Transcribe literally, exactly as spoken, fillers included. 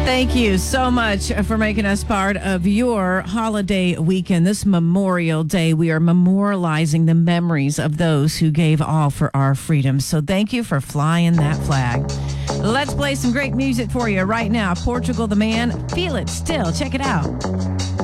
Thank you so much for making us part of your holiday weekend. This Memorial Day, we are memorializing the memories of those who gave all for our freedom. So thank you for flying that flag. Let's play some great music for you right now. Portugal the Man, Feel It Still. Check it out.